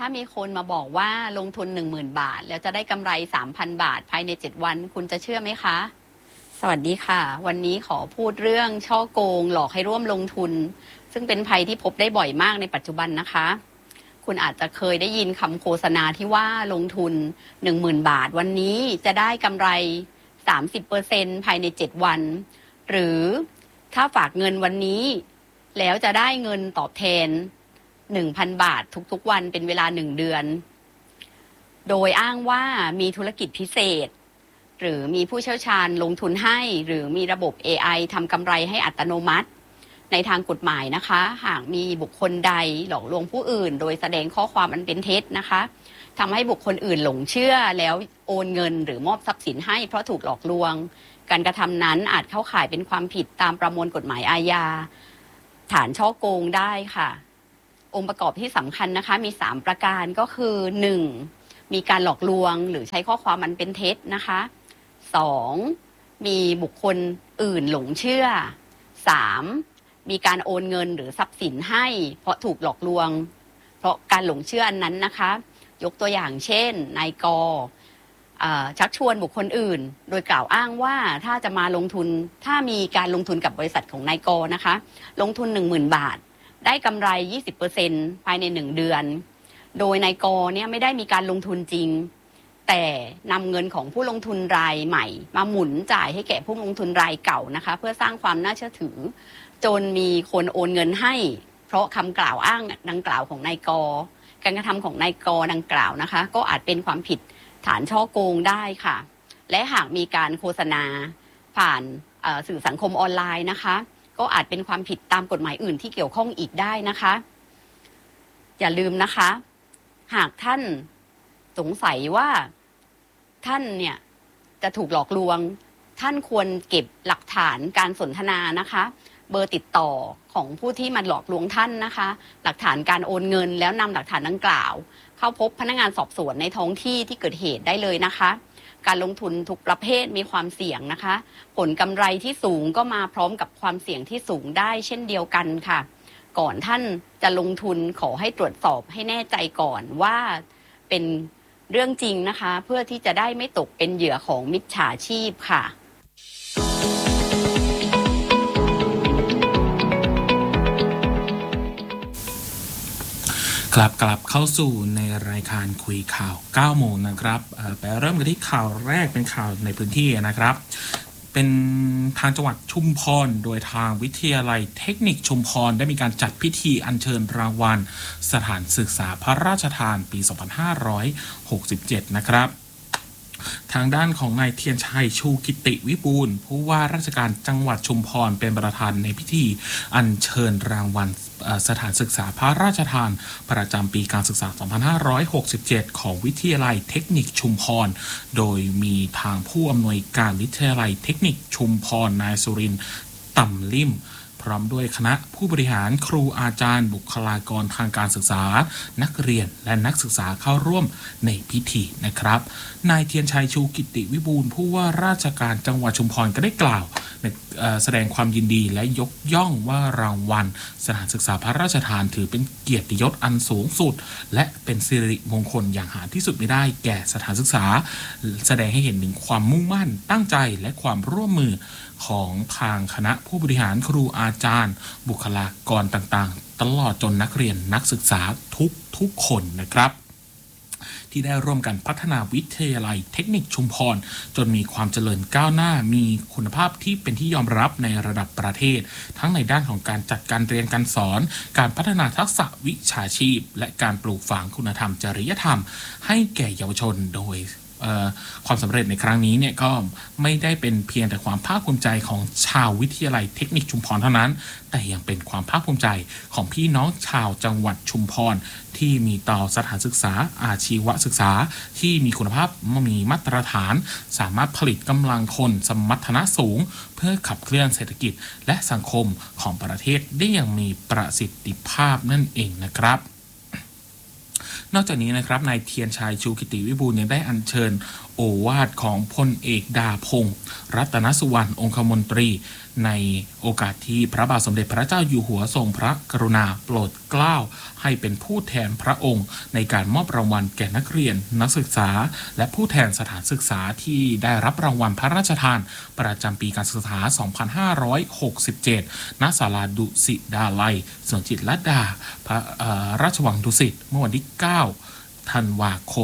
ถ้ามีคนมาบอกว่าลงทุน 10,000 บาทแล้วจะได้กำไร 3,000 บาทภายใน7วันคุณจะเชื่อไหมคะสวัสดีค่ะวันนี้ขอพูดเรื่องช่อโกงหลอกให้ร่วมลงทุนซึ่งเป็นภัยที่พบได้บ่อยมากในปัจจุบันนะคะคุณอาจจะเคยได้ยินคำโฆษณาที่ว่าลงทุน 10,000 บาทวันนี้จะได้กำไร 30% ภายใน7วันหรือถ้าฝากเงินวันนี้แล้วจะได้เงินตอบแทน1,000 บาททุกๆวันเป็นเวลา1เดือนโดยอ้างว่ามีธุรกิจพิเศษหรือมีผู้เชี่ยวชาญลงทุนให้หรือมีระบบ AI ทำกำไรให้อัตโนมัติในทางกฎหมายนะคะหากมีบุคคลใดหลอกลวงผู้อื่นโดยแสดงข้อความอันเป็นเท็จนะคะทำให้บุคคลอื่นหลงเชื่อแล้วโอนเงินหรือมอบทรัพย์สินให้เพราะถูกหลอกลวงการกระทำนั้นอาจเข้าข่ายเป็นความผิดตามประมวลกฎหมายอาญาฐานฉ้อโกงได้ค่ะองค์ประกอบที่สำคัญนะคะมี3ประการก็คือ 1. มีการหลอกลวงหรือใช้ข้อความมันเป็นเท็จนะคะ 2. มีบุคคลอื่นหลงเชื่อ 3. มีการโอนเงินหรือทรัพย์สินให้เพราะถูกหลอกลวงเพราะการหลงเชื่ออันนั้นนะคะยกตัวอย่างเช่นนายกชักชวนบุคคลอื่นโดยกล่าวอ้างว่าถ้าจะมาลงทุนถ้ามีการลงทุนกับบริษัทของนายกนะคะลงทุน 10,000 บาทได้กำไร 20% ภายใน1เดือนโดยนายกเนี่ยไม่ได้มีการลงทุนจริงแต่นำเงินของผู้ลงทุนรายใหม่มาหมุนจ่ายให้แก่ผู้ลงทุนรายเก่านะคะเพื่อสร้างความน่าเชื่อถือจนมีคนโอนเงินให้เพราะคำกล่าวอ้างดังกล่าวของนายกการกระทำของนายกดังกล่าวนะคะก็อาจเป็นความผิดฐานฉ้อโกงได้ค่ะและหากมีการโฆษณาผ่านสื่อสังคมออนไลน์นะคะก็อาจเป็นความผิดตามกฎหมายอื่นที่เกี่ยวข้องอีกได้นะคะอย่าลืมนะคะหากท่านสงสัยว่าท่านเนี่ยจะถูกหลอกลวงท่านควรเก็บหลักฐานการสนทนานะคะเบอร์ติดต่อของผู้ที่มาหลอกลวงท่านนะคะหลักฐานการโอนเงินแล้วนำหลักฐานดังกล่าวเข้าพบพนักงานสอบสวนในท้องที่ที่เกิดเหตุได้เลยนะคะการลงทุนทุกประเภทมีความเสี่ยงนะคะผลกำไรที่สูงก็มาพร้อมกับความเสี่ยงที่สูงได้เช่นเดียวกันค่ะก่อนท่านจะลงทุนขอให้ตรวจสอบให้แน่ใจก่อนว่าเป็นเรื่องจริงนะคะเพื่อที่จะได้ไม่ตกเป็นเหยื่อของมิจฉาชีพค่ะกลับเข้าสู่ในรายการคุยข่าว9โมงนะครับไปเริ่มกันที่ข่าวแรกเป็นข่าวในพื้นที่นะครับเป็นทางจังหวัดชุมพรโดยทางวิทยาลัยเทคนิคชุมพรได้มีการจัดพิธีอัญเชิญรางวัลสถานศึกษาพระราชทานปี 2567 นะครับทางด้านของนายเทียนชัยชูกิติวิบูลย์ผู้ว่าราชการจังหวัดชุมพรเป็นประธานในพิธีอัญเชิญรางวัลสถานศึกษาพระราชทานประจำปีการศึกษา 2567 ของวิทยาลัยเทคนิคชุมพรโดยมีทางผู้อำนวยการวิทยาลัยเทคนิคชุมพรนายสุรินทร์ต่ำลิ่มพร้อมด้วยคณะผู้บริหารครูอาจารย์บุคลากรทางการศึกษานักเรียนและนักศึกษาเข้าร่วมในพิธีนะครับนายเทียนชัยชูกิติวิบูลย์ผู้ว่าราชการจังหวัดชุมพรก็ได้กล่าวแสดงความยินดีและยกย่องว่ารางวัลสถานศึกษาพระราชทานถือเป็นเกียรติยศอันสูงสุดและเป็นสิริมงคลอย่างหาที่สุดไม่ได้แก่สถานศึกษาแสดงให้เห็นถึงความมุ่งมั่นตั้งใจและความร่วมมือของทางคณะผู้บริหารครูอาจารย์บุคลากรต่างๆตลอดจนนักเรียนนักศึกษาทุกคนนะครับที่ได้ร่วมกันพัฒนาวิทยาลัยเทคนิคชุมพรจนมีความเจริญก้าวหน้ามีคุณภาพที่เป็นที่ยอมรับในระดับประเทศทั้งในด้านของการจัดการเรียนการสอนการพัฒนาทักษะวิชาชีพและการปลูกฝังคุณธรรมจริยธรรมให้แก่เยาวชนโดยความสำเร็จในครั้งนี้เนี่ยก็ไม่ได้เป็นเพียงแต่ความภาคภูมิใจของชาววิทยาลัยเทคนิคชุมพรเท่านั้นแต่ยังเป็นความภาคภูมิใจของพี่น้องชาวจังหวัดชุมพรที่มีต่อสถานศึกษาอาชีวศึกษาที่มีคุณภาพมีมาตรฐานสามารถผลิตกำลังคนสมรรถนะสูงเพื่อขับเคลื่อนเศรษฐกิจและสังคมของประเทศได้อย่างมีประสิทธิภาพนั่นเองนะครับนอกจากนี้นะครับนายเทียนชัยชูกิติวิบูลย์ยังได้อัญเชิญโอวาทของพลเอกดาพงศ์รัตนสุวรรณองคมนตรีในโอกาสที่พระบาทสมเด็จพระเจ้าอยู่หัวทรงพระกรุณาโปรดเกล้าให้เป็นผู้แทนพระองค์ในการมอบรางวัลแก่นักเรียนนักศึกษาและผู้แทนสถานศึกษาที่ได้รับรางวัลพระราชทานประจำปีการศึกษา 2567 ณ ศาลาดุสิตดาลัยสวนจิตรลดาพระราชวังดุสิตเมื่อวันที่ 9 ธันวาคม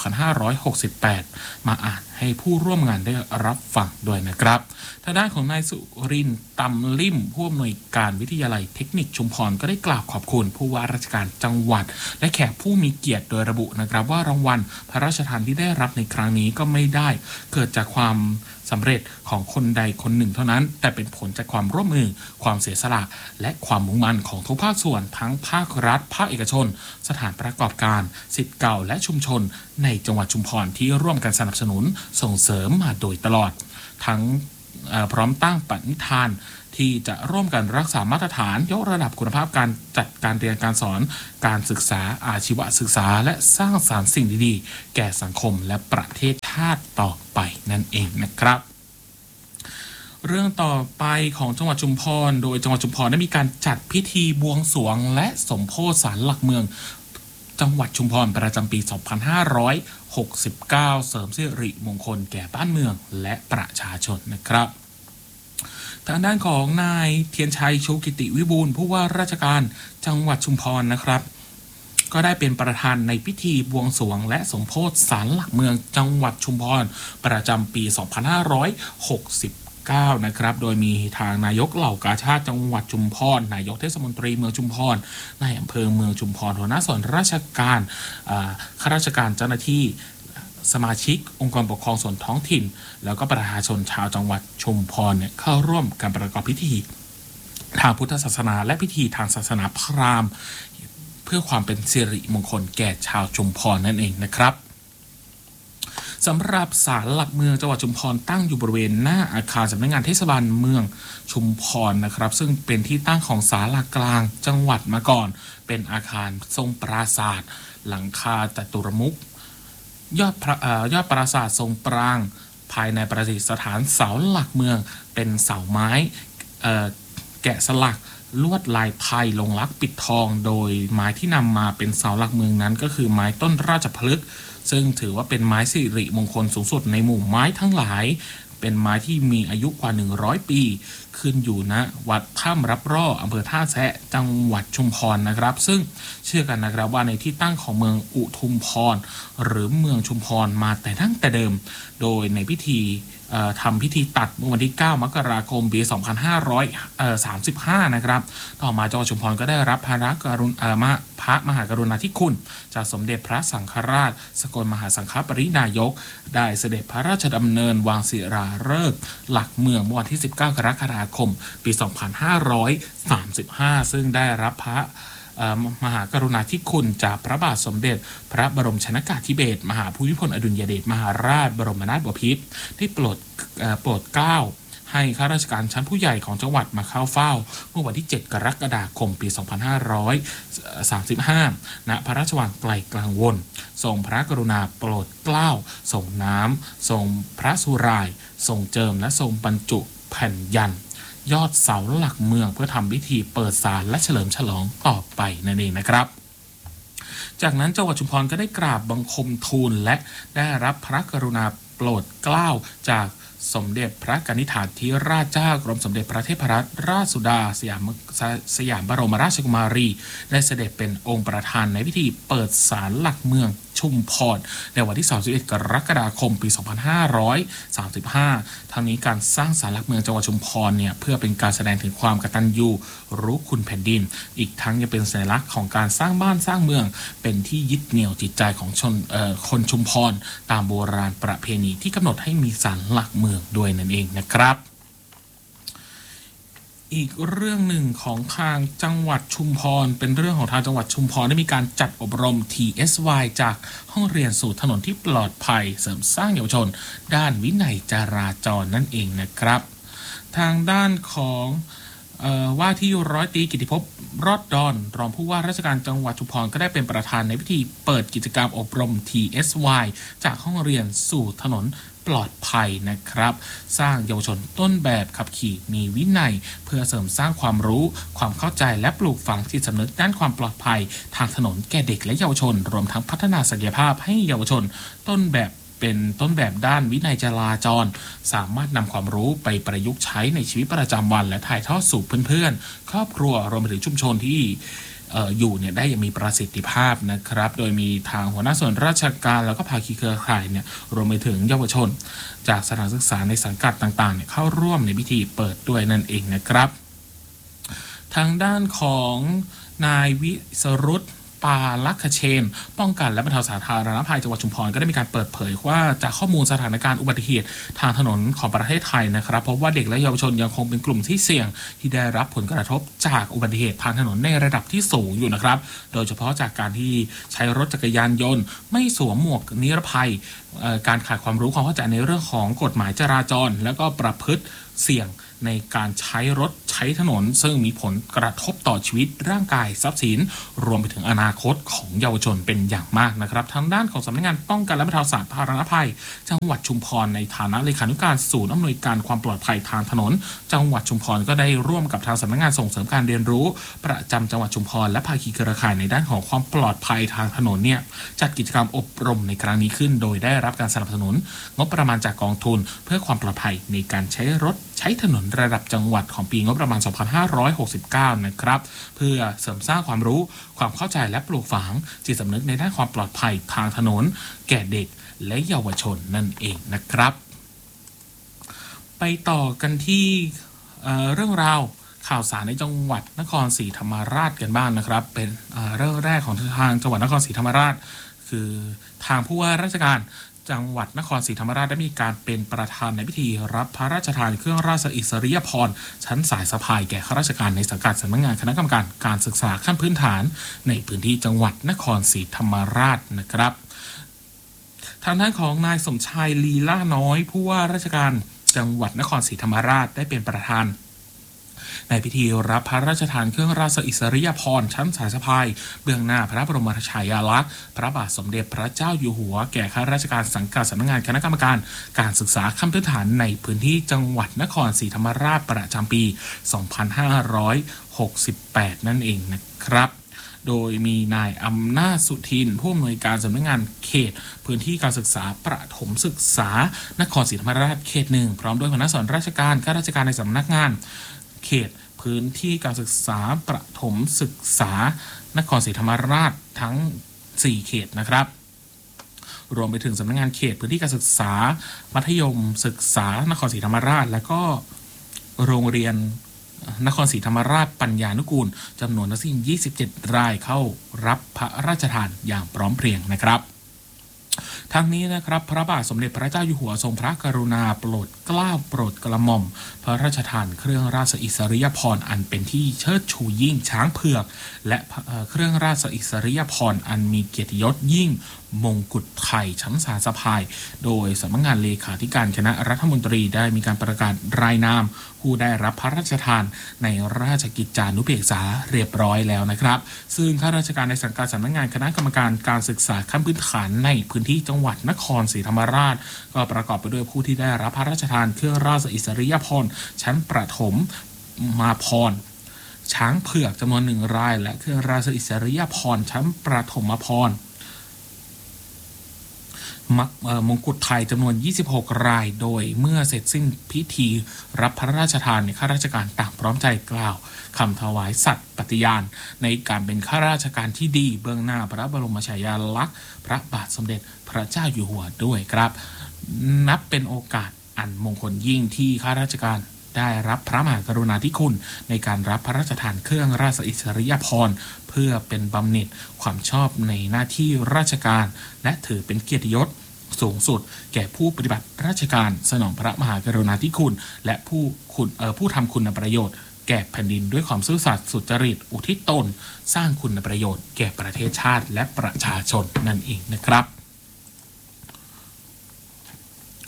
2568 มาอ่านให้ผู้ร่วมงานได้รับฟังด้วยนะครับทางด้านของนายสุรินทร์ตำลิ่มผู้อำนวยการวิทยาลัยเทคนิคชุมพรก็ได้กล่าวขอบคุณผู้ว่าราชการจังหวัดและแขกผู้มีเกียรติโดยระบุนะครับว่ารางวัลพระราชทานที่ได้รับในครั้งนี้ก็ไม่ได้เกิดจากความสำเร็จของคนใดคนหนึ่งเท่านั้นแต่เป็นผลจากความร่วมมือความเสียสละและความมุ่งมั่นของทุกภาคส่วนทั้งภาครัฐภาคเอกชนสถานประกอบการศิษย์เก่าและชุมชนในจังหวัดชุมพรที่ร่วมกันสนับสนุนส่งเสริมมาโดยตลอดทั้งพร้อมตั้งปณิธานที่จะร่วมกันรักษามาตรฐานยกระดับคุณภาพการจัดการเรียนการสอนการศึกษาอาชีวศึกษาและสร้างสรรค์สิ่งดีๆแก่สังคมและประเทศชาติต่อไปนั่นเองนะครับเรื่องต่อไปของจังหวัดชุมพรโดยจังหวัดชุมพรได้มีการจัดพิธีบวงสรวงและสมโภชศาลหลักเมืองจังหวัดชุมพรประจำปี 2569 เสริมสิริมงคลแก่บ้านเมืองและประชาชนนะครับทางด้านของนายเทียนชัยชูกิติวิบูลย์ผู้ว่าราชการจังหวัดชุมพรนะครับก็ได้เป็นประธานในพิธีบวงสรวงและสมโภชศาลหลักเมืองจังหวัดชุมพรประจำปี 2569 นะครับโดยมีทางนายกเหล่ากาชาติจังหวัดชุมพรนายกเทศมนตรีเมืองชุมพรนายอำเภอเมืองชุมพรหัวหน้าส่วนราชการข้าราชการเจ้าหน้าที่สมาชิกองค์กรปกครองส่วนท้องถิ่นแล้วก็ประชาชนชาวจังหวัดชุมพรเนี่ยเข้าร่วมการประกอบพิธีทางพุทธศาสนาและพิธีทางศาสนาพราหมณ์เพื่อความเป็นสิริมงคลแก่ชาวชุมพรนั่นเองนะครับสำหรับศาลหลักเมืองจังหวัดชุมพรตั้งอยู่บริเวณหน้าอาคารสำนักงานเทศบาลเมืองชุมพรนะครับซึ่งเป็นที่ตั้งของศาลากลางจังหวัดมาก่อนเป็นอาคารทรงปราสาทหลังคาจัตุรมุขยอดปราสาททรงปรางภายในประดิษฐานเสาหลักเมืองเป็นเสาไม้แกะสลักลวดลายไทยลงลักษณ์ปิดทองโดยไม้ที่นำมาเป็นเสาหลักเมืองนั้นก็คือไม้ต้นราชพฤกษ์ซึ่งถือว่าเป็นไม้สิริมงคลสูงสุดในหมู่ไม้ทั้งหลายเป็นไม้ที่มีอายุกว่า100 ปีขึ้นอยู่ณวัดถ้ำรับร่ออำเภอท่าแซะจังหวัดชุมพรนะครับซึ่งเชื่อกันนะครับว่าในที่ตั้งของเมืองอุทุมพรหรือเมืองชุมพรมาแต่ตั้งแต่เดิมโดยในพิธีทำพิธีตัดเมื่อวันที่ 9 มกราคม ปี 2535 นะครับต่อมาจังหวัดชุมพรก็ได้รับพระมหากรุณาธิคุณจากสมเด็จพระสังฆราชสกลมหาสังฆปรินายกได้เสด็จพระราชดำเนินวางศิลาฤกษ์หลักเมืองเมื่อวันที่ 19 กรกฎาคม ปี 2535 ซึ่งได้รับพระมหากรุณาธิคุณจากพระบาทสมเด็จพระบรมชนกาธิเบศรมหาภูมิพลอดุลยเดชมหาราชบรมนาถบพิตรที่โปรดเกล้าให้ข้าราชการชั้นผู้ใหญ่ของจังหวัดมาเข้าเฝ้าเมื่อวันที่ 7 กรกฎาคม ปี 2535 ณ พระราชวังไกลกังวลทรงพระกรุณาโปรดเกล้าส่งน้ำทรงพระสุรายทรงเจิมและทรงบรรจุแผ่นยันยอดเสาหลักเมืองเพื่อทำพิธีเปิดศาลและเฉลิมฉลองต่อไปนั่นเองนะครับจากนั้นจังหวัดชุมพรก็ได้กราบบังคมทูลและได้รับพระกรุณาโปรดเกล้าจากสมเด็จพระกนิษฐาธิราชเจ้ากรมสมเด็จพระเทพรัตนราชสุดาสยามบรมราชกุมารีได้เสด็จเป็นองค์ประธานในพิธีเปิดศาลหลักเมืองชุมพรในวันที่ 31 กรกฎาคม ปี 2535 ทั้งนี้การสร้างศาลหลักเมืองจังหวัดชุมพรเนี่ยเพื่อเป็นการแสดงถึงความกตัญญูรู้คุณแผ่นดินอีกทั้งยังเป็นสัญลักษณ์ของการสร้างบ้านสร้างเมืองเป็นที่ยึดเหนี่ยวจิตใจของคนชุมพรตามโบราณประเพณีที่กำหนดให้มีศาลหลักเมืองด้วยนั่นเองนะครับอีกเรื่องหนึ่งของทางจังหวัดชุมพรเป็นเรื่องของทางจังหวัดชุมพรได้มีการจัดอบรม TSY จากห้องเรียนสู่ถนนที่ปลอดภัยเสริมสร้างเยาวชนด้านวินัยจราจรนั่นเองนะครับทางด้านของว่าที่ร้อยตรีกิติภพรอดดอนรองผู้ว่าราชการจังหวัดชุมพรก็ได้เป็นประธานในพิธีเปิดกิจกรรมอบรม TSY จากห้องเรียนสู่ถนนปลอดภัยนะครับสร้างเยาวชนต้นแบบขับขี่มีวินัยเพื่อเสริมสร้างความรู้ความเข้าใจและปลูกฝังจิตสำนึกด้านความปลอดภัยทางถนนแก่เด็กและเยาวชนรวมทั้งพัฒนาศักยภาพให้เยาวชนต้นแบบเป็นต้นแบบด้านวินัยจราจรสามารถนำความรู้ไปประยุกต์ใช้ในชีวิตประจำวันและถ่ายทอดสู่เพื่อนๆครอบครัวรวมไปถึงชุมชนที่อยู่เนี่ยได้อย่างมีประสิทธิภาพนะครับโดยมีทางหัวหน้าส่วนราชการแล้วก็ภาคีเครือข่ายเนี่ยรวมไปถึงเยาวชนจากสถานศึกษาในสังกัดต่างๆเนี่ยเข้าร่วมในพิธีเปิดด้วยนั่นเองนะครับทางด้านของนายวิสรุตปาลักขเชนป้องกันและบรรเทาสาธารณภัยจังหวัดชุมพรก็ได้มีการเปิดเผยว่าจากข้อมูลสถานการณ์อุบัติเหตุทางถนนของประเทศไทยนะครับพบว่าเด็กและเยาวชนยังคงเป็นกลุ่มที่เสี่ยงที่ได้รับผลกระทบจากอุบัติเหตุทางถนนในระดับที่สูงอยู่นะครับโดยเฉพาะจากการที่ใช้รถจักรยานยนต์ไม่สวมหมวกนิรภัยการขาดความรู้ความเข้าใจในเรื่องของกฎหมายจราจรและก็ประพฤติเสี่ยงในการใช้รถใช้ถนนซึ่งมีผลกระทบต่อชีวิตร่างกายทรัพย์สินรวมไปถึงอนาคตของเยาวชนเป็นอย่างมากนะครับทางด้านของสำนักงานป้องกันและบรรเทาสาธารณภัยจังหวัดชุมพรในฐานะเลขานุการศูนย์อำนวยการความปลอดภัยทางถนนจังหวัดชุมพรก็ได้ร่วมกับทางสำนักงานส่งเสริมการเรียนรู้ประจำจังหวัดชุมพรและภาคีเครือข่ายในด้านของความปลอดภัยทางถนนเนี่ยจัดกิจกรรมอบรมในครั้งนี้ขึ้นโดยได้รับการสนับสนุนงบประมาณจากกองทุนเพื่อความปลอดภัยในการใช้รถใช้ถนนระดับจังหวัดของปีงบประมาณ 2569 นะครับเพื่อเสริมสร้างความรู้ความเข้าใจและปลูกฝังจิตสำนึกในด้านความปลอดภัยทางถนนแก่เด็กและเยาวชนนั่นเองนะครับไปต่อกันที่เรื่องราวข่าวสารในจังหวัดนครศรีธรรมราชกันบ้างนะครับเป็นเรื่องแรกของทางจังหวัดนครศรีธรรมราชคือทางผู้ว่าราชการจังหวัดนครศรีธรรมราชได้มีการเป็นประธานในพิธีรับพระราชทานเครื่องราชอิสริยาภรณ์ชั้นสายสะพายแก่ข้าราชการในสังกัดสำนักงานคณะกรรมการการศึกษาขั้นพื้นฐานในพื้นที่จังหวัดนครศรีธรรมราชนะครับทางด้านของนายสมชายลีล่าน้อยผู้ว่าราชการจังหวัดนครศรีธรรมราชได้เป็นประธานในพิธีรับพระราชทานเครื่องราชอิสริยาภรณ์ชั้นสายสะพายเบื้องหน้าพระบรมฉายาลักษณ์พระบาทสมเด็จพระเจ้าอยู่หัวแก่ข้าราชการสังกัดสำนักงานคณะกรรมการการศึกษาขั้นพื้นฐานในพื้นที่จังหวัดนครศรีธรรมราชประจำปี 2568 นั่นเองนะครับโดยมีนายอำนาจสุทินผู้อำนวยการสำนักงานเขตพื้นที่การศึกษาประถมศึกษานครศรีธรรมราชเขต 1พร้อมด้วยหัวหน้าส่วนราชการข้าราชการในสำนักงานเขตพื้นที่การศึกษาประถมศึกษานครศรีธรรมราชทั้ง4เขตนะครับรวมไปถึงสำนักงานเขตพื้นที่การศึกษามัธยมศึกษานครศรีธรรมราชและก็โรงเรียนนครศรีธรรมราชปัญญานุกูลจำนวนทั้งสิ้น27รายเข้ารับพระราชทานอย่างพร้อมเพรียงนะครับทั้งนี้นะครับพระบาทสมเด็จพระเจ้าอยู่หัวทรงพระกรุณาโปรดเกล้าโปรดกระหม่อมพระราชทานเครื่องราชอิสริยาภรณ์อันเป็นที่เชิดชูยิ่งช้างเผือกและเครื่องราชอิสริยาภรณ์อันมีเกียรติยศยิ่งมงกุฎไทยชั้นสายสะพายโดยสำนักงานเลขาธิการคณะรัฐมนตรีได้มีการประกาศรายนามผู้ได้รับพระราชทานในราชกิจจานุเบกษาเรียบร้อยแล้วนะครับซึ่งข้าราชการในสังกัดสำนักงานคณะกรรมการการศึกษาขั้นพื้นฐานในพื้นที่จังหวัดนครศรีธรรมราชก็ประกอบไปด้วยผู้ที่ได้รับพระราชทานเครื่องราชอิสริยาภรณ์ชั้นประถมมาภรณ์ช้างเผือกจำนวน1รายและเครื่องราชอิสริยาภรณ์ชั้นประถมภรณ์มงกุฎไทยจำนวน26รายโดยเมื่อเสร็จสิ้นพิธีรับพระราชทานข้าราชการต่างพร้อมใจกล่าวคำถวายสัตย์ปฏิญาณในการเป็นข้าราชการที่ดีเบื้องหน้าพระบรมฉายาลักษณ์พระบาทสมเด็จพระเจ้าอยู่หัวด้วยครับนับเป็นโอกาสอันมงคลยิ่งที่ข้าราชการได้รับพระมหากรุณาธิคุณในการรับพระราชทานเครื่องราชอิสริยาภรณ์เพื่อเป็นบำเหน็จความชอบในหน้าที่ราชการและถือเป็นเกียรติยศสูงสุดแก่ผู้ปฏิบัติราชการสนองพระมหากรุณาธิคุณและผู้ทำคุณประโยชน์แก่แผ่นดินด้วยความซื่อสัตย์สุจริตอุทิศตนสร้างคุณประโยชน์แก่ประเทศชาติและประชาชนนั่นเองนะครับ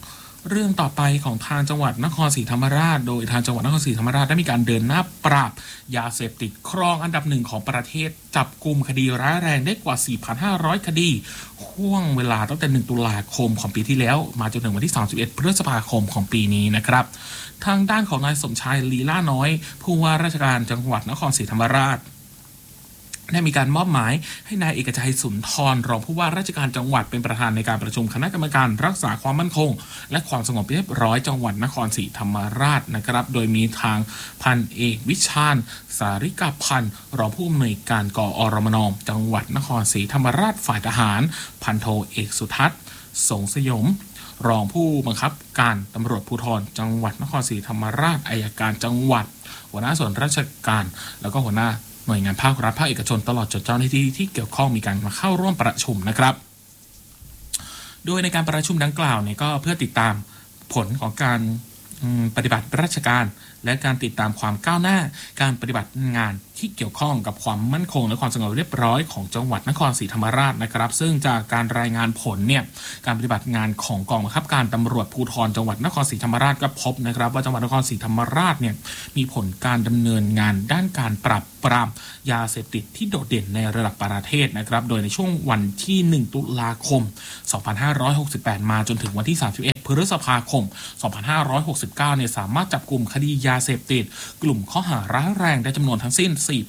เรื่องต่อไปของทางจังหวัดนครศรีธรรมราชโดยทางจังหวัดนครศรีธรรมราชได้มีการเดินหน้าปราบยาเสพติดครองอันดับหนึ่งของประเทศจับกุมคดีร้ายแรงได้กว่า 4,500 คดีห่วงเวลาตั้งแต่1ตุลาคมของปีที่แล้วมาจนถึงวันที่31พฤษภาคมของปีนี้นะครับทางด้านของนายสมชายลีล่าน้อยผู้ว่าราชการจังหวัดนครศรีธรรมราชได้มีการมอบหมายให้นายเอกชัยสุนทรรองผู้ว่าราชการจังหวัดเป็นประธานในการประชุมคณะกรรมการรักษาความมั่นคงและความสงบเรียบร้อยจังหวัดนครศรีธรรมราชนะครับโดยมีทางพันเอกวิชาญสาริกาพันธ์รองผู้อำนวยการกอรมนจังหวัดนครศรีธรรมราชฝ่ายทหารพันโทเอกสุทัศน์สงสยมรองผู้บังคับการตำรวจภูธรจังหวัดนครศรีธรรมราชอัยการจังหวัดหัวหน้าส่วนราชการแล้วก็หัวหน้าหน่วยงานภาครัฐภาคเอกชนตลอดจนเจ้าหน้าที่ที่เกี่ยวข้องมีการมาเข้าร่วมประชุมนะครับโดยในการประชุมดังกล่าวเนี่ยก็เพื่อติดตามผลของการปฏิบัติราชการและการติดตามความก้าวหน้าการปฏิบัติงานที่เกี่ยวข้องกับความมั่นคงและความสงบเรียบร้อยของจังหวัดนครศรีธรรมราชนะครับซึ่งจากการรายงานผลเนี่ยการปฏิบัติงานของกองบังคับการตำรวจภูธรจังหวัดนครศรีธรรมราชก็พบนะครับว่าจังหวัดนครศรีธรรมราชเนี่ยมีผลการดำเนินงานด้านการปราบปรามยาเสพติดที่โดดเด่นในระดับประเทศนะครับโดยในช่วงวันที่1ตุลาคม2568มาจนถึงวันที่31พฤษภาคม2569เนี่ยสามารถจับกลุ่มคดียาเสพติดกลุ่มข้อหาร้ายแรงได้จำนวนทั้งสิ้น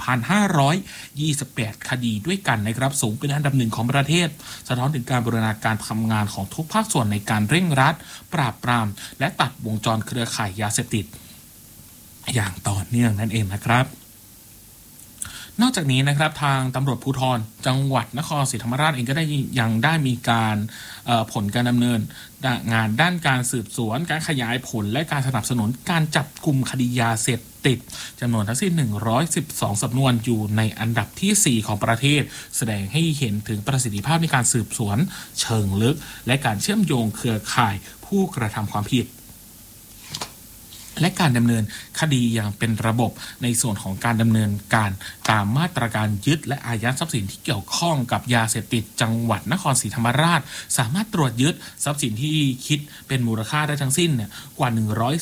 4,528 คดีด้วยกันนะครับสูงเป็นอันดับหนึ่งของประเทศสะท้อนถึงการบูรณาการทำงานของทุกภาคส่วนในการเร่งรัดปราบปรามและตัดวงจรเครือข่ายยาเสพติดอย่างต่อเนื่องนั่นเองนะครับนอกจากนี้นะครับทางตำรวจภูธรจังหวัดนครศรีธรรมราชเองก็ได้ยังได้มีการผลการดำเนินงานด้านการสืบสวนการขยายผลและการสนับสนุนการจับกุมคดียาเสพติดจำนวนทั้งสิ้น112สำนวนอยู่ในอันดับที่4ของประเทศแสดงให้เห็นถึงประสิทธิภาพในการสืบสวนเชิงลึกและการเชื่อมโยงเครือข่ายผู้กระทำความผิดและการดำเนินคดีอย่างเป็นระบบในส่วนของการดำเนินการตามมาตรการยึดและอายัดทรัพย์สินที่เกี่ยวข้องกับยาเสพติดจังหวัดนครศรีธรรมราชสามารถตรวจยึดทรัพย์สินที่คิดเป็นมูลค่าได้ทั้งสิ้นเนี่ยกว่า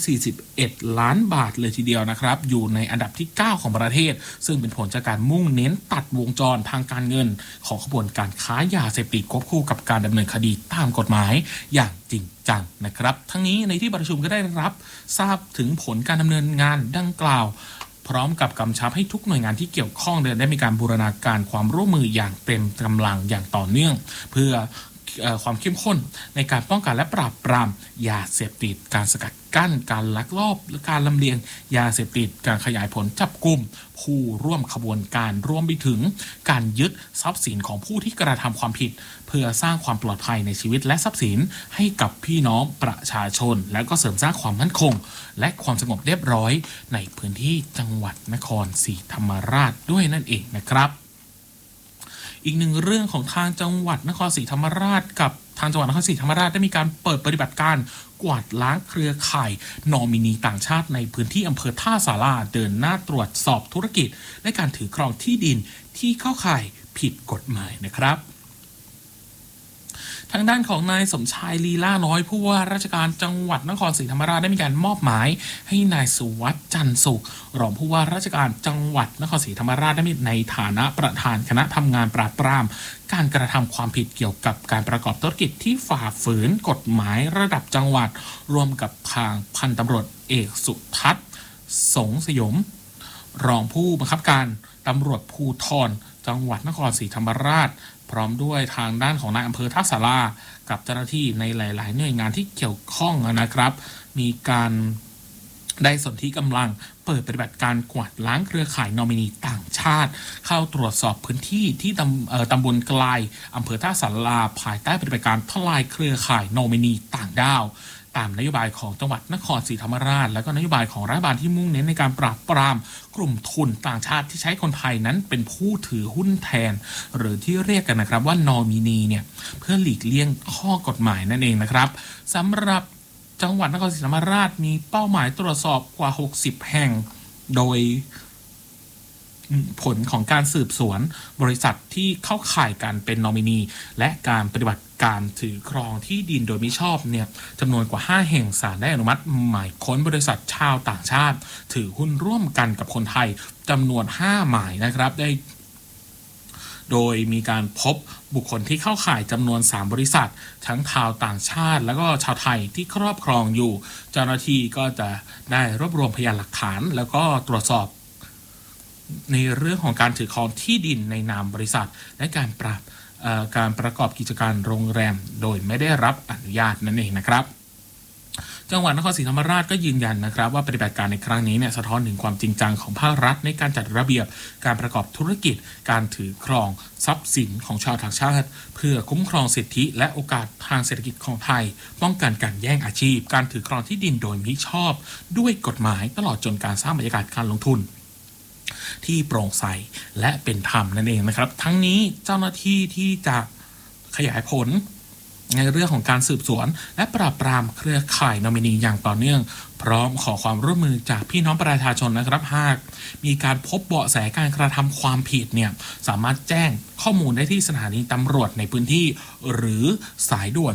141ล้านบาทเลยทีเดียวนะครับอยู่ในอันดับที่9ของประเทศซึ่งเป็นผลจากการมุ่งเน้นตัดวงจรทางการเงินของขบวนการค้ายาเสพติดควบคู่กับการดำเนินคดีตามกฎหมายอย่างจริงจังนะครับทั้งนี้ในที่ประชุมก็ได้รับทราบถึงผลการดำเนินงานดังกล่าวพร้อมกับกำชับให้ทุกหน่วยงานที่เกี่ยวข้องได้มีการบูรณาการความร่วมมืออย่างเต็มกำลังอย่างต่อเนื่องเพื่อความเข้มข้นในการป้องกันและปราบปรามยาเสพติดการสกัดกั้นการลักลอบและการลำเลียงยาเสพติดการขยายผลจับกุมผู้ร่วมขบวนการรวมไปถึงการยึดทรัพย์สินของผู้ที่กระทำความผิดเพื่อสร้างความปลอดภัยในชีวิตและทรัพย์สินให้กับพี่น้องประชาชนและก็เสริมสร้างความมั่นคงและความสงบเรียบร้อยในพื้นที่จังหวัดนครศรีธรรมราชด้วยนั่นเองนะครับอีกหนึ่งเรื่องของทางจังหวัดนครศรีธรรมราชกับทางจังหวัดนครศรีธรรมราชได้มีการเปิดปฏิบัติการกวาดล้างเครือข่ายนอมินีต่างชาติในพื้นที่อำเภอท่าสาราเดินหน้าตรวจสอบธุรกิจและการถือครองที่ดินที่เข้าข่ายผิดกฎหมายนะครับทางด้านของนายสมชายลีล่าน้อยผู้ว่าราชการจังหวัดนครศรีธรรมราชได้มีการมอบหมายให้นายสุวัฒน์จันทร์สุขรองผู้ว่าราชการจังหวัดนครศรีธรรมราชได้มีในฐานะประธานคณะทำงานปราบปรามการกระทำความผิดเกี่ยวกับการประกอบธุรกิจที่ฝ่าฝืนกฎหมายระดับจังหวัดร่วมกับทางพันตำรวจเอกสุทัศน์สงสยมรองผู้บังคับการตำรวจภูธรจังหวัดนครศรีธรรมราชพร้อมด้วยทางด้านของนายอำเภอท่าสารากับเจ้าหน้าที่ในหลายๆหน่วยงานที่เกี่ยวข้องนะครับมีการได้สนธิกำลังเปิดปฏิบัติการกวาดล้างเครือข่ายนอมินีต่างชาติเข้าตรวจสอบพื้นที่ที่ตำบลกลายอำเภอท่าสาราภายใต้ปฏิบัติการทลายเครือข่ายนอมินีต่างด้าวตามนโยบายของจังหวัดนครศรีธรรมราชและก็นโยบายของรัฐบาลที่มุ่งเน้นในการปราบปรามกลุ่มทุนต่างชาติที่ใช้คนไทยนั้นเป็นผู้ถือหุ้นแทนหรือที่เรียกกันนะครับว่านอมินีเนี่ยเพื่อหลีกเลี่ยงข้อกฎหมายนั่นเองนะครับสำหรับจังหวัดนครศรีธรรมราชมีเป้าหมายตรวจสอบกว่า60แห่งโดยผลของการสืบสวนบริษัทที่เข้าข่ายการเป็นนอมินีและการปฏิบัติการถือครองที่ดินโดยมิชอบเนี่ยจำนวนกว่า5แห่งศาลได้อนุมัติหมายค้นบริษัทชาวต่างชาติถือหุ้นร่วมกันกับคนไทยจำนวน5หมายนะครับโดยมีการพบบุคคลที่เข้าข่ายจำนวน3บริษัททั้งชาวต่างชาติแล้วก็ชาวไทยที่ครอบครองอยู่เจ้าหน้าที่ก็จะได้รวบรวมพยานหลักฐานแล้วก็ตรวจสอบในเรื่องของการถือครองที่ดินในนามบริษัทและการประกอบกิจการโรงแรมโดยไม่ได้รับอนุญาตนั่นเองนะครับจังหวัดนครศรีธรรมราชก็ยืนยันนะครับว่าปฏิบัติการในครั้งนี้เนี่ยสะท้อนถึงความจริงจังของภาครัฐในการจัดระเบียบการประกอบธุรกิจการถือครองทรัพย์สินของชาวต่างชาติเพื่อคุ้มครองสิทธิและโอกาสทางเศรษฐกิจของไทยป้องกันการแย่งอาชีพการถือครองที่ดินโดยมิชอบด้วยกฎหมายตลอดจนการสร้างบรรยากาศการลงทุนที่โปร่งใสและเป็นธรรมนั่นเองนะครับทั้งนี้เจ้าหน้าที่ที่จะขยายผลในเรื่องของการสืบสวนและปราบปรามเครือข่ายนอมินีอย่างต่อเนื่องพร้อมขอความร่วมมือจากพี่น้องประชาชนนะครับหากมีการพบเบาะแสการกระทำความผิดเนี่ยสามารถแจ้งข้อมูลได้ที่สถานีตำรวจในพื้นที่หรือสายด่วน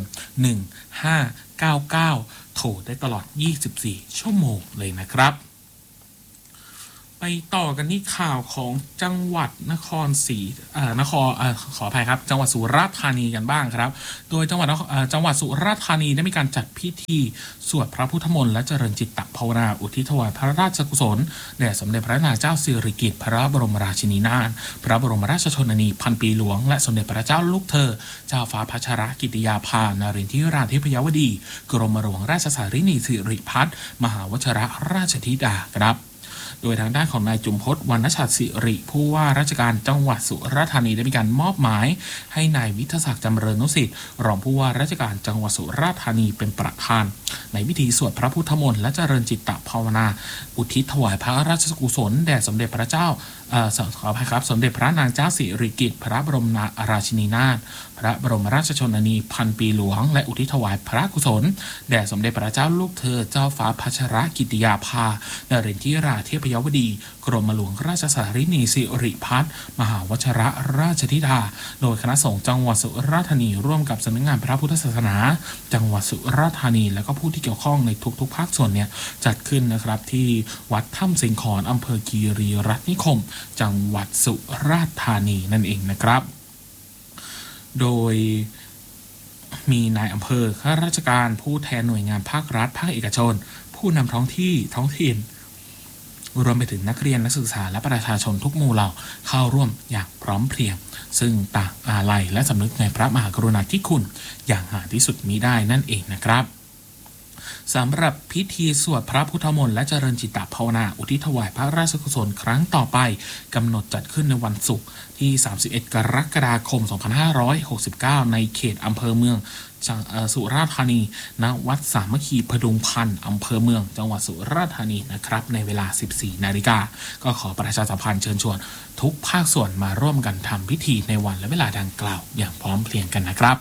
1599โทรได้ตลอด24ชั่วโมงเลยนะครับไปต่อกันที่ข่าวของจังหวัดนครศรีขออภัยครับจังหวัดสุราษฎร์ธานีกันบ้างครับโดยจังหวัดสุราษฎร์ธานีได้มีการจัดพิธีสวดพระพุทธมนต์และเจริญจิตตภาวนาอุทิศถวายพระราชกุศลแด่สมเด็จพระนางเจ้าสิริกิติ์พระบรมราชินีนาถพระบรมราชชนนีพันปีหลวงและสมเด็จพระเจ้าลูกเธอเจ้าฟ้าพัชรกิติยาภานรินทราธิปยาวดีกรมหลวงราชสารินีสิริพัฒน์มหาวชิรราชธิดาครับโดยทางด้านของนายจุมพจน์ วรรณชัดสิริผู้ว่าราชการจังหวัดสุราษฎร์ธานีได้มีการมอบหมายให้นายวิทยศักดิ์จำเริญนุสิทธิ์รองผู้ว่าราชการจังหวัดสุราษฎร์ธานีเป็นประธานในพิธีสวดพระพุทธมนต์และเจริญจิตตภาวนาอุทิศถวายพระราชกุศลแด่สมเด็จพระเจ้าขออภัยครับสมเด็จพระนางเจ้าสิริกิติ์พระบรมราชินีนาถพระบรมราชชนนีพันปีหลวงและอุทิศถวายพระกุศลแด่สมเด็จพระเจ้าลูกเธอเจ้าฟ้าพัชรกิติยาภานรินทราธิปยาวดีกรมหลวงราชสารินีสิริพัฒน์มหาวชิรราชธิดาโดยคณะสงฆ์จังหวัดสุราษฎร์ธานีร่วมกับสำนักงานพระพุทธศาสนาจังหวัดสุราษฎร์ธานีและก็ผู้ที่เกี่ยวข้องในทุกๆภาคส่วนเนี่ยจัดขึ้นนะครับที่วัดถ้ำสิงขรอำเภอคีรีรัตน์นิคมจังหวัดสุราษฎร์ธานีนั่นเองนะครับโดยมีนายอำเภอข้าราชการผู้แทนหน่วยงานภาครัฐภาคเอกชนผู้นำท้องถิ่นรวมไปถึงนักเรียนนักศึกษาและประชาชนทุกหมู่เหล่าเข้าร่วมอย่างพร้อมเพรียงซึ่งต่างอาลัยและสำนึกในพระมหากรุณาธิคุณอย่างหาที่สุดมิได้นั่นเองนะครับสำหรับพิธีสวดพระพุทธมนต์และเจริญจิตตภาวนาอุทิศถวายพระราชกุศลครั้งต่อไปกำหนดจัดขึ้นในวันศุกร์ที่31กรกฎาคม2569ในเขตอำเภอเมืองสุราษฎร์ธานีณวัดสามัคคีพดุงพันธ์อำเภอเมืองจังหวัดสุราษฎร์ธานีนะครับในเวลา 14 นาฬิกาก็ขอประชาสัมพันธ์เชิญชวนทุกภาคส่วนมาร่วมกันทำพิธีในวันและเวลาดังกล่าวอย่างพร้อมเพรียงกันนะครับ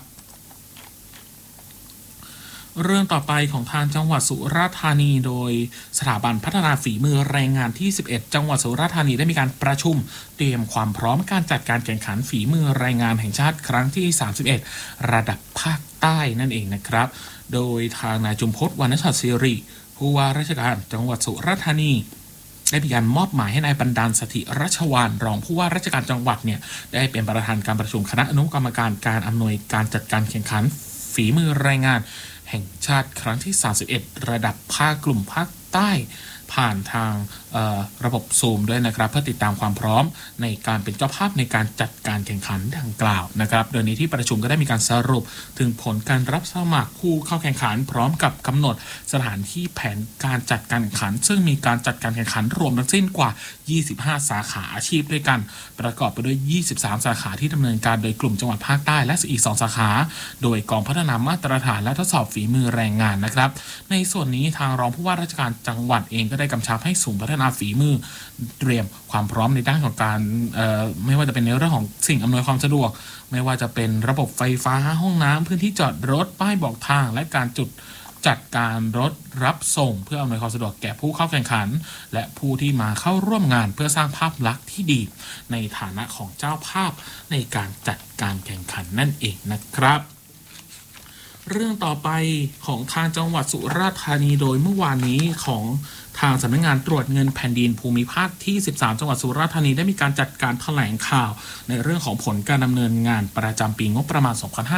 เรื่องต่อไปของทางจังหวัดสุราษฎร์ธานีโดยสถาบันพัฒนาฝีมือแรงงานที่11จังหวัดสุราษฎร์ธานีได้มีการประชุมเตรียมความพร้อมการจัดการแข่งขันฝีมือแรงงานแห่งชาติครั้งที่31ระดับภาคใต้นั่นเองนะครับโดยทางนายจุมพจน์ วรรณชัดสิริผู้ว่าราชการจังหวัดสุราษฎร์ธานีได้มีการมอบหมายให้นายบรรดาลสถิรัชวาลรองผู้ว่าราชการจังหวัดเนี่ยได้เป็นประธานการประชุมคณะอนุกรรมการการอำนวยการจัดการแข่งขันฝีมือแรงงานแห่งชาติครั้งที่31ระดับภาคกลุ่มภาคใต้ผ่านทางระบบซูมด้วยนะครับเพื่อติดตามความพร้อมในการเป็นเจ้าภาพในการจัดการแข่งขันดังกล่าวนะครับโดยในที่ประชุมก็ได้มีการสรุปถึงผลการรับสมัครผู้เข้าแข่งขันพร้อมกับกำหนดสถานที่แผนการจัดการแข่งขันซึ่งมีการจัดการแข่งขันรวมทั้งสิ้นกว่า25สาขาอาชีพด้วยกันประกอบไปด้วย23สาขาที่ดำเนินการโดยกลุ่มจังหวัดภาคใต้และอีก2สาขาโดยกองพัฒนามาตรฐานและทดสอบฝีมือแรงงานนะครับในส่วนนี้ทางรองผู้ว่าราชการจังหวัดเองก็ได้กำชับให้ศูนย์พัฒนาฝีมือเตรียมความพร้อมในด้านของการไม่ว่าจะเป็นในเรื่องของสิ่งอำนวยความสะดวกไม่ว่าจะเป็นระบบไฟฟ้าห้องน้ำพื้นที่จอดรถป้ายบอกทางและการจุดจัดการรถรับส่งเพื่ออำนวยความสะดวกแก่ผู้เข้าแข่งขันและผู้ที่มาเข้าร่วมงานเพื่อสร้างภาพลักษณ์ที่ดีในฐานะของเจ้าภาพในการจัดการแข่งขันนั่นเองนะครับเรื่องต่อไปของทางจังหวัดสุราษฎร์ธานีโดยเมื่อวานนี้ของทางสำนักงานตรวจเงินแผ่นดินภูมิภาคที่13จังหวัดสุราษฎร์ธานีได้มีการจัดการแถลงข่าวในเรื่องของผลการดำเนินงานประจำปีงบประมาณ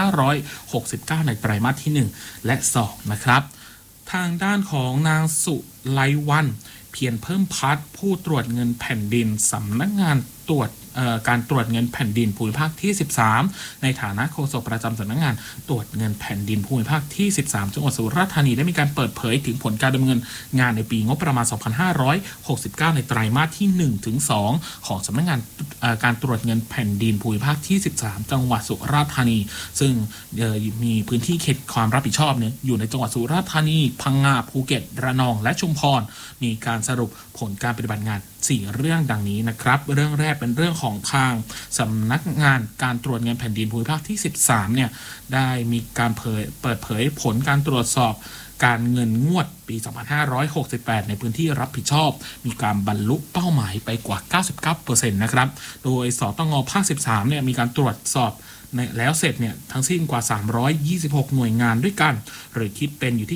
2569ในไตรมาสที่1และ2นะครับทางด้านของนางสุไลวันเพียรเพิ่มพัฒน์ผู้ตรวจเงินแผ่นดินสำนักงานตรวจการตรวจเงินแผ่นดินภูมิภาคที่13ในฐานะโฆษกประจำสำนักงานตรวจเงินแผ่นดินภูมิภาคที่13จังหวัดสุราษฎร์ธานีได้มีการเปิดเผยถึงผลการดำเนินงานในปีงบประมาณ2569ในไตรมาสที่1ถึง2ของสำนักงานการตรวจเงินแผ่นดินภูมิภาคที่13จังหวัดสุราษฎร์ธานีซึ่งมีพื้นที่เขตความรับผิดชอบเนี่ยอยู่ในจังหวัดสุราษฎร์ธานีพังงาภูเก็ตระนองและชุมพรมีการสรุปผลการปฏิบัติงาน4เรื่องดังนี้นะครับเรื่องแรกเป็นเรื่องของทางสำนักงานการตรวจเงินแผ่นดินภูมิภาคที่13เนี่ยได้มีการเปิดเผยผลการตรวจสอบการเงินงวดปี2568ในพื้นที่รับผิดชอบมีการบรรลุเป้าหมายไปกว่า 99% นะครับโดยสตง.ภาค13เนี่ยมีการตรวจสอบแล้วเสร็จเนี่ยทั้งสิ้นกว่า326หน่วยงานด้วยกันหรือคิดเป็นอยู่ที่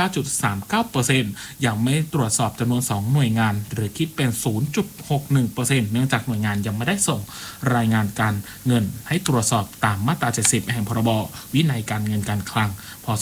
99.39% ยังไม่ตรวจสอบจำนวน2หน่วยงานหรือคิดเป็น 0.61% เนื่องจากหน่วยงานยังไม่ได้ส่งรายงานการเงินให้ตรวจสอบตามมาตรา70แห่งพรบวินัยการเงินการคลังพ.ศ.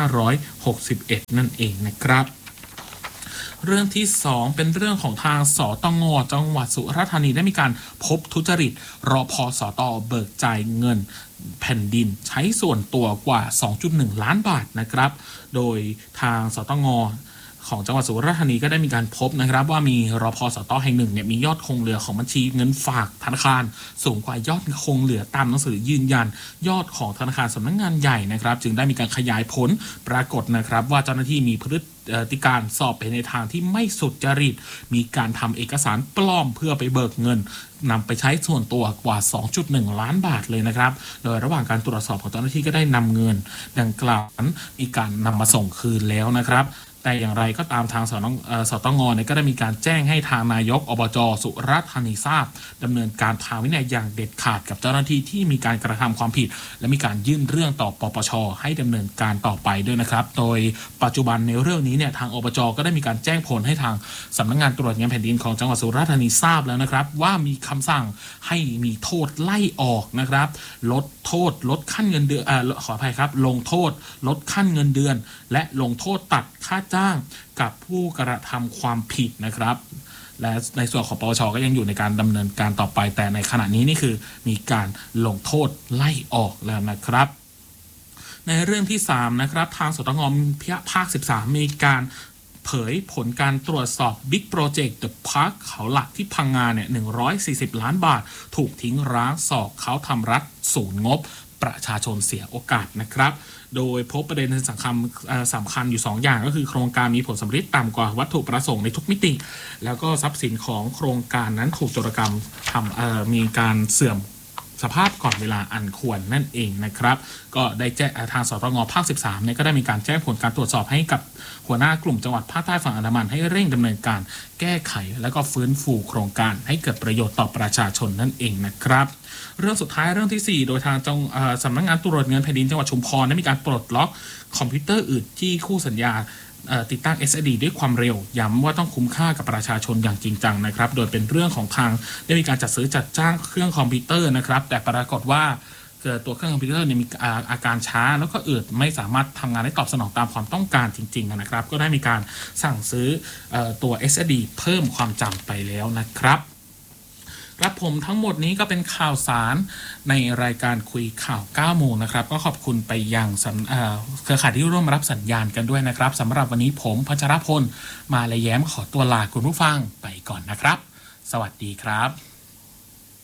2561นั่นเองนะครับเรื่องที่2เป็นเรื่องของทางสตง.จังหวัดสุราษฎร์ธานีได้มีการพบทุจริตรพสต.เบิกจ่ายเงินแผ่นดินใช้ส่วนตัวกว่า 2.1 ล้านบาทนะครับโดยทางสตง.ของจังหวัดสุราษฎร์ธานีก็ได้มีการพบนะครับว่ามีรพสต.แห่งหนึ่งเนี่ยมียอดคงเหลือของบัญชีเงินฝากธนาคารสูงกว่ายอดคงเหลือตามหนังสือยืนยันยอดของธนาคารสำนักงานใหญ่นะครับจึงได้มีการขยายผลปรากฏนะครับว่าเจ้าหน้าที่มีพฤติการสอบไปในทางที่ไม่สุจริตมีการทำเอกสารปลอมเพื่อไปเบิกเงินนำไปใช้ส่วนตัวกว่า 2.1 ล้านบาทเลยนะครับโดยระหว่างการตรวจสอบของเจ้าหน้าที่ก็ได้นำเงินดังกล่าวมีการนำมาส่งคืนแล้วนะครับแต่อย่างไรก็ตามทางสตง.เนี่ยก็ได้มีการแจ้งให้ทางนายกอบจ.สุราษฎร์ธานีทราบดำเนินการทางวินัยอย่างเด็ดขาดกับเจ้าหน้าที่ที่มีการกระทำความผิดและมีการยื่นเรื่องต่อปปช.ให้ดำเนินการต่อไปด้วยนะครับโดยปัจจุบันในเรื่องนี้เนี่ยทางอบจ.ก็ได้มีการแจ้งผลให้ทางสำนักงานตรวจเงินแผ่นดินของจังหวัดสุราษฎร์ธานีทราบแล้วนะครับว่ามีคำสั่งให้มีโทษไล่ออกนะครับลดโทษลดขั้นเงินเดือนขออภัยครับลงโทษลดขั้นเงินเดือนและลงโทษตัดค่าจ้างกับผู้กระทำความผิดนะครับและในส่วนของปปช.ก็ยังอยู่ในการดำเนินการต่อไปแต่ในขณะนี้นี่คือมีการลงโทษไล่ออกแล้วนะครับในเรื่องที่3นะครับทางสตง.ภาค13มีการเผยผลการตรวจสอบ Big Project The Park เขาหลักที่พังงาเนี่ย140ล้านบาทถูกทิ้งร้างสอกเขาทำรัฐศูนย์งบประชาชนเสียโอกาสนะครับโดยพบประเด็นสำคัญอยู่2อย่างก็คือโครงการมีผลสำเร็จต่ำกว่าวัตถุประสงค์ในทุกมิติแล้วก็ทรัพย์สินของโครงการนั้นถูกโจรกรรมมีการเสื่อมสภาพก่อนเวลาอันควรนั่นเองนะครับก็ได้แจ้งทางสตง.ภาค13เนี่ยก็ได้มีการแจ้งผลการตรวจสอบให้กับหัวหน้ากลุ่มจังหวัดภาคใต้ฝั่งอันดามันให้เร่งดำเนินการแก้ไขและก็ฟื้นฟูโครงการให้เกิดประโยชน์ต่อประชาชนนั่นเองนะครับเรื่องสุดท้ายเรื่องที่4โดยทางสำนักงานตรวจเงินแผ่นดินจังหวัดชุมพรได้มีการปลดล็อกคอมพิวเตอร์อื่นที่คู่สัญญาติดตั้ง SSD ด้วยความเร็วย้ำว่าต้องคุ้มค่ากับประชาชนอย่างจริงจังนะครับโดยเป็นเรื่องของทางได้มีการจัดซื้อจัดจ้างเครื่องคอมพิวเตอร์นะครับแต่ปรากฏว่าตัวเครื่องคอมพิวเตอร์เนี่ยมีอาการช้าแล้วก็ไม่สามารถทำงานได้ตอบสนองตามความต้องการจริงๆนะครับก็ได้มีการสั่งซื้อตัว SSD เพิ่มความจำไปแล้วนะครับครับผมทั้งหมดนี้ก็เป็นข่าวสารในรายการคุยข่าว9โมงนะครับก็ขอบคุณไปยังเครือข่ายที่ร่วมรับสัญญาณกันด้วยนะครับสำหรับวันนี้ผมพัชรพลมาลยแย้มขอตัวลาคุณผู้ฟังไปก่อนนะครับสวัสดีครับ